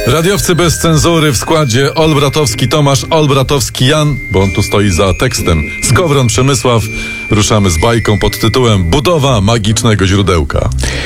Radiowcy bez cenzury w składzie Olbratowski Tomasz, Olbratowski Jan, bo on tu stoi za tekstem, Skowron Przemysław. Ruszamy z bajką pod tytułem Budowa magicznego źródełka.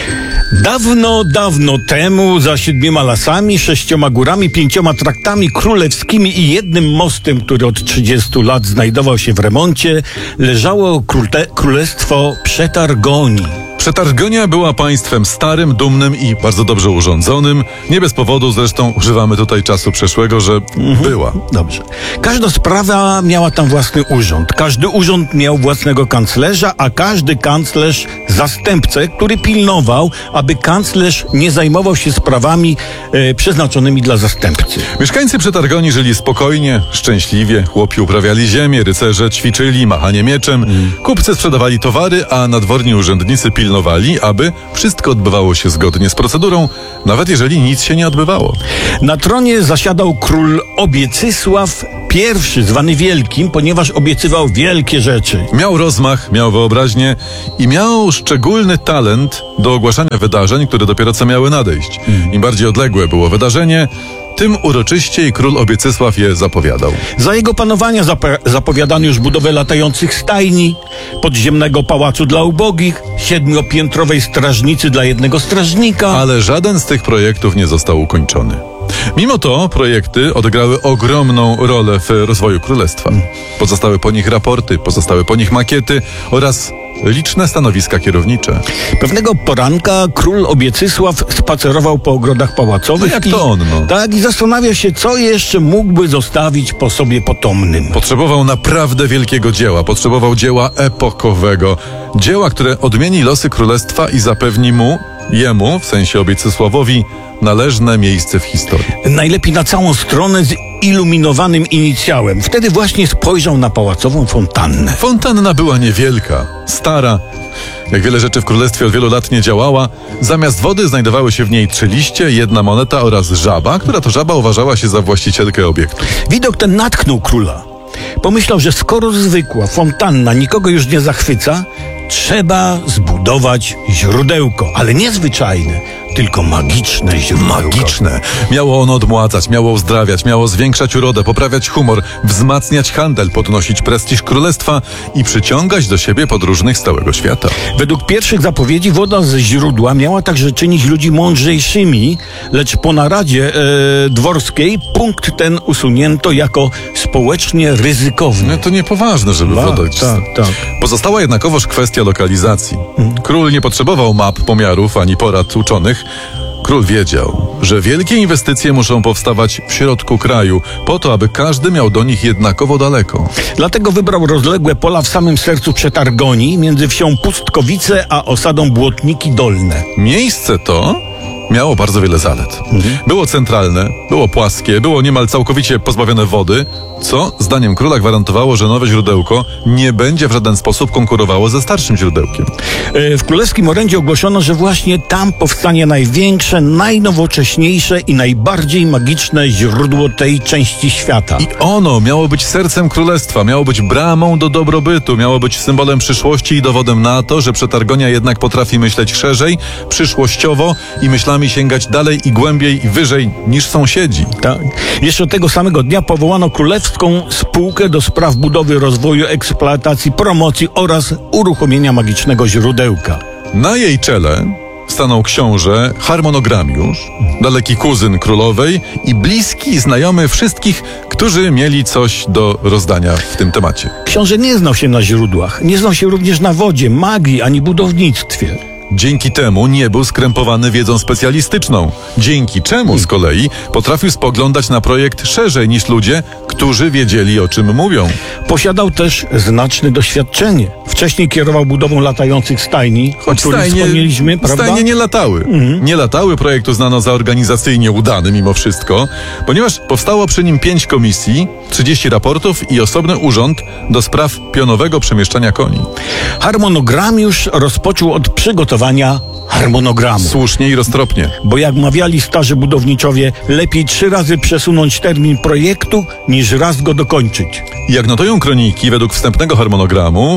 Dawno, dawno temu, za 7 lasami, 6 górami, 5 traktami królewskimi i jednym mostem, który od 30 lat znajdował się w remoncie, leżało królestwo Przetargonii. Przetargonia była państwem starym, dumnym i bardzo dobrze urządzonym. Nie bez powodu zresztą używamy tutaj czasu przeszłego, że była. Dobrze. Każda sprawa miała tam własny urząd. Każdy urząd miał własnego kanclerza, a każdy kanclerz zastępcę, który pilnował, aby kanclerz nie zajmował się sprawami przeznaczonymi dla zastępcy. Mieszkańcy Przetargonii żyli spokojnie, szczęśliwie. Chłopi uprawiali ziemię, rycerze ćwiczyli machanie mieczem, kupcy sprzedawali towary, a nadworni urzędnicy pilnowali, aby wszystko odbywało się zgodnie z procedurą, nawet jeżeli nic się nie odbywało. Na tronie zasiadał król Obiecysław I, zwany Wielkim, ponieważ obiecywał wielkie rzeczy. Miał rozmach, miał wyobraźnię i miał szczególny talent do ogłaszania wydarzeń, które dopiero co miały nadejść. Im bardziej odległe było wydarzenie, tym uroczyściej król Obiecysław je zapowiadał. Za jego panowania zapowiadano już budowę latających stajni, podziemnego pałacu dla ubogich, 7-piętrowej strażnicy dla jednego strażnika. Ale żaden z tych projektów nie został ukończony. Mimo to projekty odegrały ogromną rolę w rozwoju królestwa. Pozostały po nich raporty, pozostały po nich makiety oraz liczne stanowiska kierownicze. Pewnego poranka król Obiecysław spacerował po ogrodach pałacowych. No jak to on, no. Tak, i zastanawiał się, co jeszcze mógłby zostawić po sobie potomnym. Potrzebował naprawdę wielkiego dzieła. Potrzebował dzieła epokowego. Dzieła, które odmieni losy królestwa i zapewni jemu, w sensie Obiecysławowi, należne miejsce w historii. Najlepiej na całą stronę z iluminowanym inicjałem. Wtedy właśnie spojrzał na pałacową fontannę. Fontanna była niewielka, stara. Jak wiele rzeczy w królestwie od wielu lat nie działała, zamiast wody znajdowały się w niej 3 liście, 1 moneta oraz żaba, która to żaba uważała się za właścicielkę obiektu. Widok ten natknął króla. Pomyślał, że skoro zwykła fontanna nikogo już nie zachwyca, trzeba zbudować źródełko, ale nie zwyczajne, tylko magiczne źródełko. Magiczne. Miało ono odmładzać, miało uzdrawiać, miało zwiększać urodę, poprawiać humor, wzmacniać handel, podnosić prestiż królestwa i przyciągać do siebie podróżnych z całego świata. Według pierwszych zapowiedzi woda ze źródła miała także czynić ludzi mądrzejszymi, lecz po naradzie dworskiej punkt ten usunięto jako społecznie ryzykowny. No to niepoważne, żeby woda... Tak. Pozostała jednakowoż kwestia lokalizacji. Król nie potrzebował map, pomiarów ani porad uczonych. Król wiedział, że wielkie inwestycje muszą powstawać w środku kraju, po to, aby każdy miał do nich jednakowo daleko. Dlatego wybrał rozległe pola w samym sercu Przetargonii, między wsią Pustkowice a osadą Błotniki Dolne. Miejsce to miało bardzo wiele zalet. Było centralne, było płaskie, było niemal całkowicie pozbawione wody, co zdaniem króla gwarantowało, że nowe źródełko nie będzie w żaden sposób konkurowało ze starszym źródełkiem. W królewskim orędzie ogłoszono, że właśnie tam powstanie największe, najnowocześniejsze i najbardziej magiczne źródło tej części świata. I ono miało być sercem królestwa, miało być bramą do dobrobytu, miało być symbolem przyszłości i dowodem na to, że Przetargonia jednak potrafi myśleć szerzej, przyszłościowo i myślami sięgać dalej i głębiej i wyżej niż sąsiedzi. Tak. Jeszcze tego samego dnia powołano królewską spółkę do spraw budowy, rozwoju, eksploatacji, promocji oraz uruchomienia magicznego źródełka. Na jej czele stanął książę Harmonogramiusz, daleki kuzyn królowej i bliski znajomy wszystkich, którzy mieli coś do rozdania w tym temacie. Książę nie znał się na źródłach, nie znał się również na wodzie, magii ani budownictwie. Dzięki temu nie był skrępowany wiedzą specjalistyczną, dzięki czemu z kolei potrafił spoglądać na projekt szerzej niż ludzie, którzy wiedzieli, o czym mówią. Posiadał też znaczne doświadczenie. Wcześniej kierował budową latających stajni, o których wspomnieliśmy, prawda? Stajnie nie latały. Nie latały, projekt uznano za organizacyjnie udany mimo wszystko, ponieważ powstało przy nim 5 komisji, 30 raportów i osobny urząd do spraw pionowego przemieszczania koni. Harmonogramiusz rozpoczął od przygotowania harmonogramu. Słusznie i roztropnie. Bo jak mawiali starzy budowniczowie, lepiej 3 razy przesunąć termin projektu, niż raz go dokończyć. Jak notują kroniki, według wstępnego harmonogramu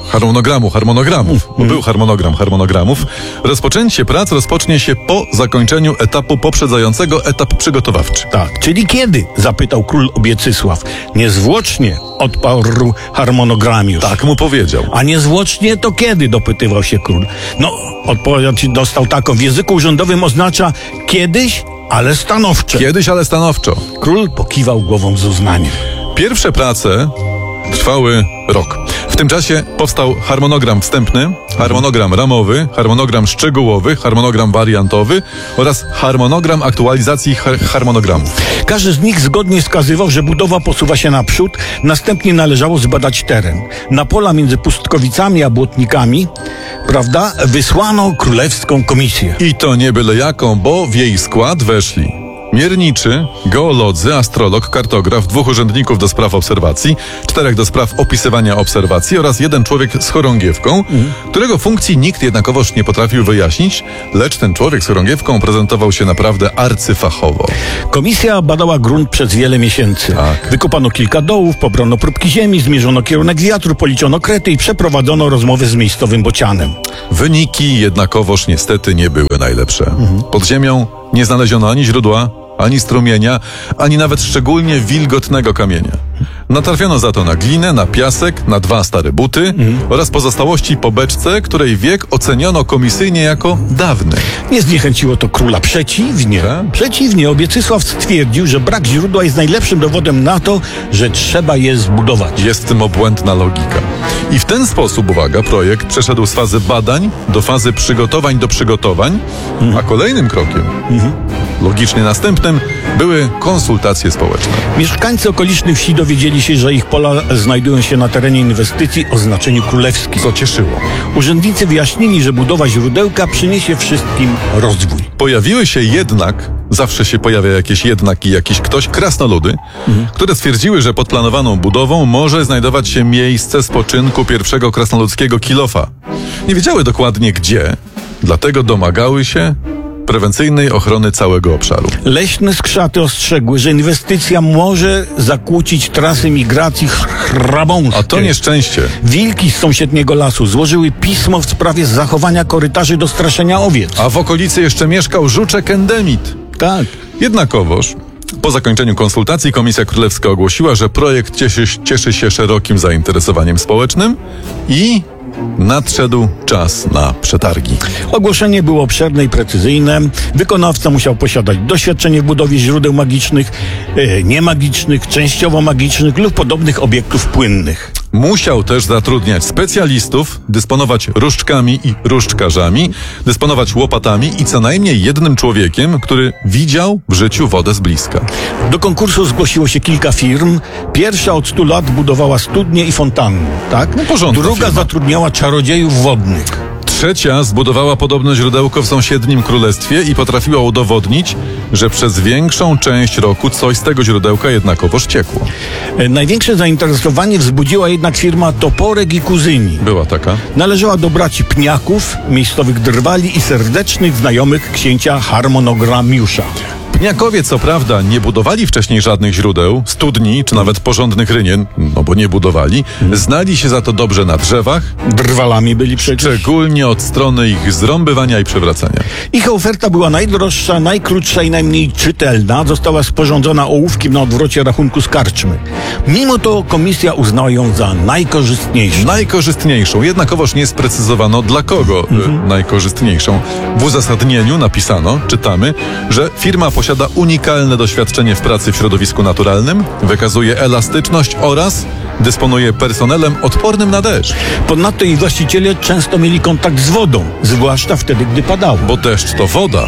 harmonogramów, bo był harmonogramów. Rozpoczęcie prac rozpocznie się po zakończeniu etapu poprzedzającego etap przygotowawczy. Tak, czyli kiedy? Zapytał król Obiecysław. Niezwłocznie, odparł harmonogramiusz. Tak mu powiedział. A niezwłocznie to kiedy? Dopytywał się król. No, odpowiedź dostał taką. W języku urzędowym oznacza kiedyś, ale stanowczo. Kiedyś, ale stanowczo. Król pokiwał głową z uznaniem. Pierwsze prace trwały rok. W tym czasie powstał harmonogram wstępny, harmonogram ramowy, harmonogram szczegółowy, harmonogram wariantowy oraz harmonogram aktualizacji harmonogramów. Każdy z nich zgodnie wskazywał, że budowa posuwa się naprzód, następnie należało zbadać teren. Na pola między Pustkowicami a Błotnikami, prawda, wysłano królewską komisję. I to nie byle jaką, bo w jej skład weszli mierniczy, geolodzy, astrolog, kartograf, 2 urzędników do spraw obserwacji, 4 do spraw opisywania obserwacji oraz 1 człowiek z chorągiewką, którego funkcji nikt jednakowoż nie potrafił wyjaśnić, lecz ten człowiek z chorągiewką prezentował się naprawdę arcyfachowo. Komisja badała grunt przez wiele miesięcy. Tak. Wykopano kilka dołów, pobrano próbki ziemi, zmierzono kierunek wiatru, policzono krety i przeprowadzono rozmowy z miejscowym bocianem. Wyniki jednakowoż niestety nie były najlepsze. Pod ziemią nie znaleziono ani źródła, ani strumienia, ani nawet szczególnie wilgotnego kamienia. Natrafiono za to na glinę, na piasek, na 2 stare buty oraz pozostałości po beczce, której wiek oceniono komisyjnie jako dawny. Nie zniechęciło to króla. Przeciwnie. Tak? Przeciwnie, Obiecysław stwierdził, że brak źródła jest najlepszym dowodem na to, że trzeba je zbudować. Jest w tym obłędna logika. I w ten sposób, uwaga, projekt przeszedł z fazy badań do fazy przygotowań do przygotowań, a kolejnym krokiem, logicznie następnym, były konsultacje społeczne. Mieszkańcy okolicznych wsi dowiedzieli się, że ich pola znajdują się na terenie inwestycji o znaczeniu królewskim. Co cieszyło. Urzędnicy wyjaśnili, że budowa źródełka przyniesie wszystkim rozwój. Pojawiły się jednak, zawsze się pojawia jakieś jednak i jakiś ktoś, krasnoludy, które stwierdziły, że pod planowaną budową może znajdować się miejsce spoczynku pierwszego krasnoludzkiego kilofa. Nie wiedziały dokładnie gdzie, dlatego domagały się prewencyjnej ochrony całego obszaru. Leśne skrzaty ostrzegły, że inwestycja może zakłócić trasy migracji hrabąskiej. A to nieszczęście. Wilki z sąsiedniego lasu złożyły pismo w sprawie zachowania korytarzy do straszenia owiec. A w okolicy jeszcze mieszkał żuczek endemit. Tak. Jednakowoż, po zakończeniu konsultacji Komisja Królewska ogłosiła, że projekt cieszy się szerokim zainteresowaniem społecznym i nadszedł czas na przetargi. Ogłoszenie było obszerne i precyzyjne. Wykonawca musiał posiadać doświadczenie w budowie źródeł magicznych, niemagicznych, częściowo magicznych lub podobnych obiektów płynnych. Musiał też zatrudniać specjalistów, dysponować różdżkami i różdżkarzami, dysponować łopatami i co najmniej 1 człowiekiem, który widział w życiu wodę z bliska. Do konkursu zgłosiło się kilka firm. Pierwsza od 100 lat budowała studnie i fontanny, tak? No, porządna Druga firma. zatrudniała czarodziejów wodnych. Trzecia zbudowała podobne źródełko w sąsiednim królestwie i potrafiła udowodnić, że przez większą część roku coś z tego źródełka jednakowoż ciekło. Największe zainteresowanie wzbudziła jednak firma Toporek i Kuzyni. Była taka. Należała do braci Pniaków, miejscowych drwali i serdecznych znajomych księcia harmonogramiusza. Pniakowie co prawda nie budowali wcześniej żadnych źródeł, studni czy nawet porządnych rynien, no bo nie budowali, znali się za to dobrze na drzewach, Drwalami byli przecież. szczególnie od strony ich zrąbywania i przewracania. Ich oferta była najdroższa, najkrótsza i najmniej czytelna. Została sporządzona ołówkiem na odwrocie rachunku z karczmy. Mimo to komisja uznała ją za najkorzystniejszą. Najkorzystniejszą, jednakowoż nie sprecyzowano dla kogo najkorzystniejszą. W uzasadnieniu napisano, czytamy, że firma posiada unikalne doświadczenie w pracy w środowisku naturalnym, wykazuje elastyczność oraz dysponuje personelem odpornym na deszcz. Ponadto jej właściciele często mieli kontakt z wodą, zwłaszcza wtedy, gdy padało. Bo deszcz to woda.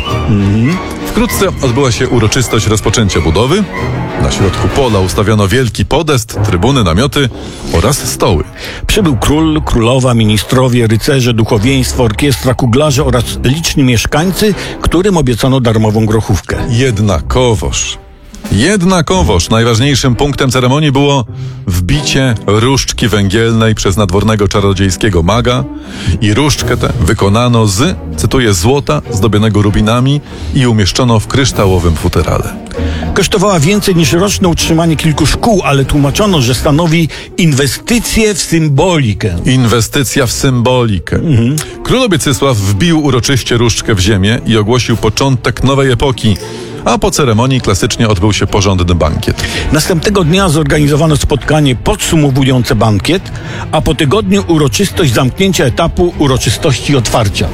Wkrótce odbyła się uroczystość rozpoczęcia budowy. Na środku pola ustawiono wielki podest, trybuny, namioty oraz stoły. Przybył król, królowa, ministrowie, rycerze, duchowieństwo, orkiestra, kuglarze oraz liczni mieszkańcy, którym obiecano darmową grochówkę. Jednakowoż Jednakowoż najważniejszym punktem ceremonii było wbicie różdżki węgielnej przez nadwornego czarodziejskiego maga i różdżkę tę wykonano z, cytuję, złota zdobionego rubinami i umieszczono w kryształowym futerale. Kosztowała więcej niż roczne utrzymanie kilku szkół, ale tłumaczono, że stanowi inwestycję w symbolikę. Inwestycja w symbolikę. Król Obiecysław wbił uroczyście różdżkę w ziemię i ogłosił początek nowej epoki, a po ceremonii klasycznie odbył się porządny bankiet. Następnego dnia zorganizowano spotkanie podsumowujące bankiet, a po tygodniu uroczystość zamknięcia etapu uroczystości otwarcia.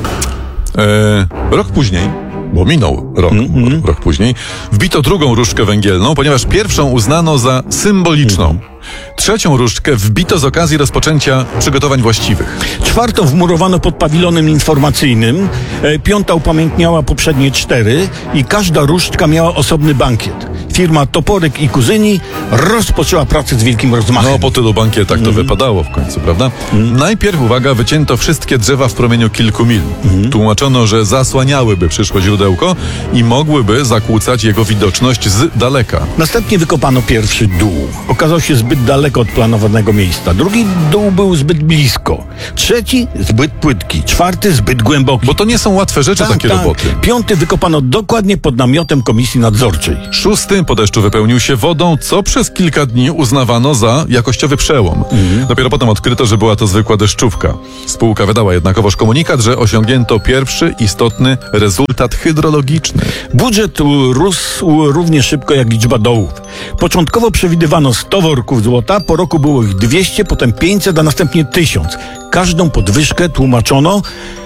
Rok później, bo minął rok później, wbito drugą różdżkę węgielną, ponieważ pierwszą uznano za symboliczną. Trzecią różdżkę wbito z okazji rozpoczęcia przygotowań właściwych. Czwartą wmurowano pod pawilonem informacyjnym, piąta upamiętniała poprzednie 4 i każda różdżka miała osobny bankiet. Firma Toporek i Kuzyni rozpoczęła pracę z wielkim rozmachem. No, po tylu bankietach to wypadało w końcu, prawda? Najpierw, uwaga, wycięto wszystkie drzewa w promieniu kilku mil. Tłumaczono, że zasłaniałyby przyszłe źródełko i mogłyby zakłócać jego widoczność z daleka. Następnie wykopano pierwszy dół. Okazał się zbyt daleko od planowanego miejsca. Drugi dół był zbyt blisko. Trzeci zbyt płytki. Czwarty zbyt głęboki. Bo to nie są łatwe rzeczy, takie roboty. Piąty wykopano dokładnie pod namiotem komisji nadzorczej. Szósty po deszczu wypełnił się wodą, co przez kilka dni uznawano za jakościowy przełom. Dopiero potem odkryto, że była to zwykła deszczówka. Spółka wydała jednakowoż komunikat, że osiągnięto pierwszy istotny rezultat hydrologiczny. Budżet rósł równie szybko jak liczba dołów. Początkowo przewidywano 100 worków złota, po roku było ich 200, potem 500, a następnie 1000. Każdą podwyżkę tłumaczono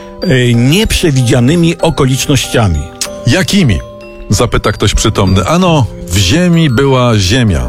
nieprzewidzianymi okolicznościami. Jakimi? Zapyta ktoś przytomny. Ano, w ziemi była ziemia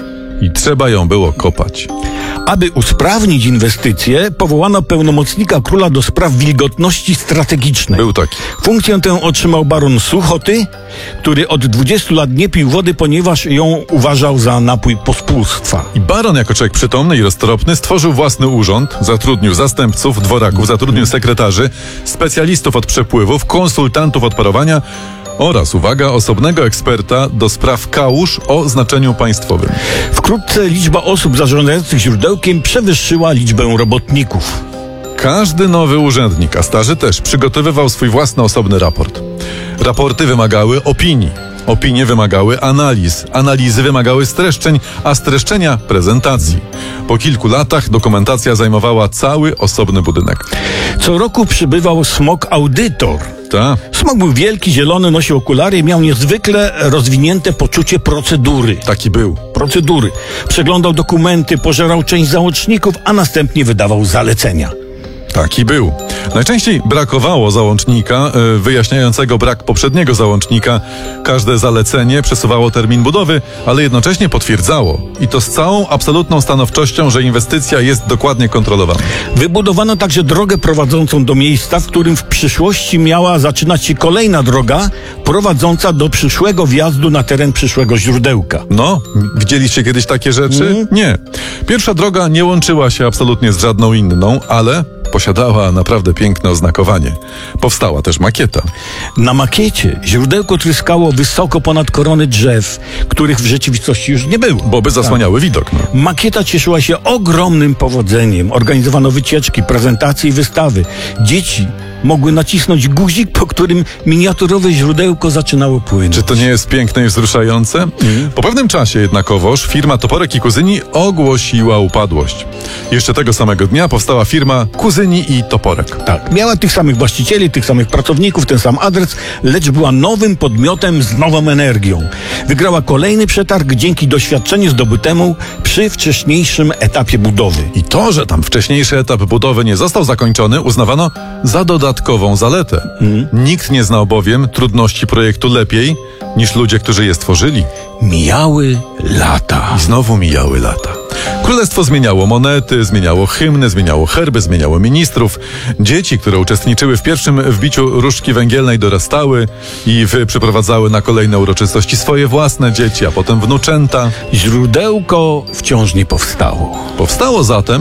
i trzeba ją było kopać. Aby usprawnić inwestycje, powołano pełnomocnika króla do spraw wilgotności strategicznej. Był taki. Funkcję tę otrzymał baron Suchoty, który od 20 lat nie pił wody, ponieważ ją uważał za napój pospólstwa. I baron, jako człowiek przytomny i roztropny, stworzył własny urząd, zatrudnił zastępców, dworaków, zatrudnił sekretarzy, specjalistów od przepływów, konsultantów od parowania oraz, uwaga, osobnego eksperta do spraw kałuż o znaczeniu państwowym. Wkrótce liczba osób zarządzających źródełkiem przewyższyła liczbę robotników. Każdy nowy urzędnik, a starzy też, przygotowywał swój własny osobny raport. Raporty wymagały opinii. Opinie wymagały analiz, analizy wymagały streszczeń, a streszczenia prezentacji. Po kilku latach dokumentacja zajmowała cały osobny budynek. Co roku przybywał smok audytor. Smok był wielki, zielony, nosił okulary i miał niezwykle rozwinięte poczucie procedury. Taki był. Procedury. Przeglądał dokumenty, pożerał część załączników, a następnie wydawał zalecenia. Taki był. Najczęściej brakowało załącznika wyjaśniającego brak poprzedniego załącznika. Każde zalecenie przesuwało termin budowy, ale jednocześnie potwierdzało, i to z całą absolutną stanowczością, że inwestycja jest dokładnie kontrolowana. Wybudowano także drogę prowadzącą do miejsca, w którym w przyszłości miała zaczynać się kolejna droga prowadząca do przyszłego wjazdu na teren przyszłego źródełka. No, widzieliście kiedyś takie rzeczy? Nie. Pierwsza droga nie łączyła się absolutnie z żadną inną, ale posiadała naprawdę piękne oznakowanie. Powstała też makieta. Na makiecie źródełko tryskało wysoko ponad korony drzew, których w rzeczywistości już nie było. Bo by zasłaniały widok. No. Makieta cieszyła się ogromnym powodzeniem. Organizowano wycieczki, prezentacje i wystawy. Dzieci mogły nacisnąć guzik, po którym miniaturowe źródełko zaczynało płynąć. Czy to nie jest piękne i wzruszające? Po pewnym czasie jednakowoż firma Toporek i Kuzyni ogłosiła upadłość. Jeszcze tego samego dnia powstała firma Kuzyni i Toporek. Tak, miała tych samych właścicieli, tych samych pracowników, ten sam adres, lecz była nowym podmiotem z nową energią. Wygrała kolejny przetarg dzięki doświadczeniu zdobytemu przy wcześniejszym etapie budowy. I to, że tam wcześniejszy etap budowy nie został zakończony, uznawano za dodatkową zaletę. Nikt nie znał bowiem trudności projektu lepiej niż ludzie, którzy je stworzyli. Mijały lata. I znowu mijały lata. Królestwo zmieniało monety, zmieniało hymny, zmieniało herby, zmieniało ministrów. Dzieci, które uczestniczyły w pierwszym wbiciu różdżki węgielnej, dorastały i przyprowadzały na kolejne uroczystości swoje własne dzieci, a potem wnuczęta. Źródełko wciąż nie powstało. Powstało zatem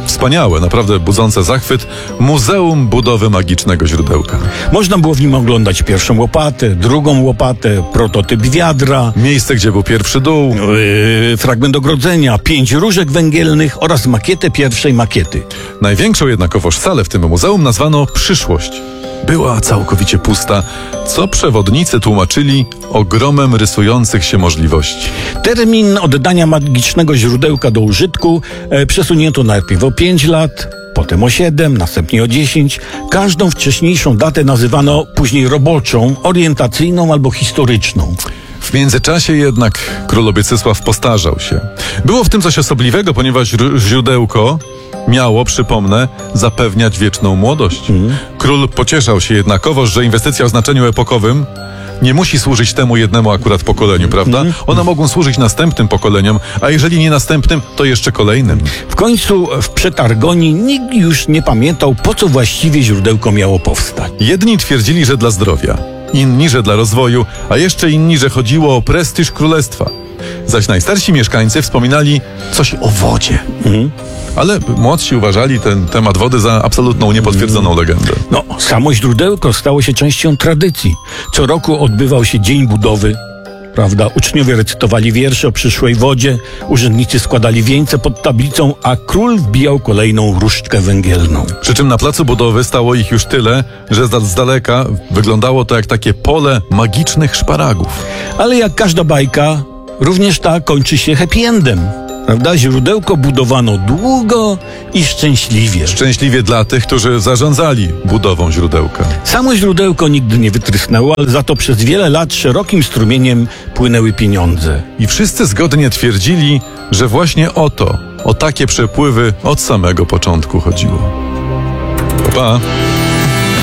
wspaniałe, naprawdę budzące zachwyt Muzeum Budowy Magicznego Źródełka. Można było w nim oglądać pierwszą łopatę, drugą łopatę, prototyp wiadra, Miejsce, gdzie był pierwszy dół. fragment ogrodzenia, 5 różek węgielnych oraz makietę pierwszej makiety. Największą jednakowoż salę w tym muzeum nazwano Przyszłość. Była całkowicie pusta, co przewodnicy tłumaczyli ogromem rysujących się możliwości. Termin oddania magicznego źródełka do użytku przesunięto najpierw o 5 lat, potem o 7, następnie o 10. Każdą wcześniejszą datę nazywano później roboczą, orientacyjną albo historyczną. W międzyczasie jednak król Obiecysław postarzał się. Było w tym coś osobliwego, ponieważ źródełko miało, przypomnę, zapewniać wieczną młodość. Król pocieszał się jednakowoż, że inwestycja o znaczeniu epokowym nie musi służyć temu jednemu akurat pokoleniu, prawda? One mogą służyć następnym pokoleniom, a jeżeli nie następnym, to jeszcze kolejnym. W końcu w przetargonii nikt już nie pamiętał, po co właściwie źródełko miało powstać. Jedni twierdzili, że dla zdrowia, inni, że dla rozwoju, a jeszcze inni, że chodziło o prestiż królestwa. Zaś najstarsi mieszkańcy wspominali coś o wodzie. Ale młodsi uważali ten temat wody za absolutną, niepotwierdzoną legendę. No, samo źródełko stało się częścią tradycji. Co roku odbywał się Dzień Budowy, prawda? Uczniowie recytowali wiersze o przyszłej wodzie, urzędnicy składali wieńce pod tablicą, a król wbijał kolejną różdżkę węgielną. Przy czym na placu budowy stało ich już tyle, że z daleka wyglądało to jak takie pole magicznych szparagów. Ale jak każda bajka, również ta kończy się happy endem. Prawda? Źródełko budowano długo i szczęśliwie. Szczęśliwie dla tych, którzy zarządzali budową źródełka. Samo źródełko nigdy nie wytrysnęło, ale za to przez wiele lat szerokim strumieniem płynęły pieniądze. I wszyscy zgodnie twierdzili, że właśnie o takie przepływy od samego początku chodziło. Pa!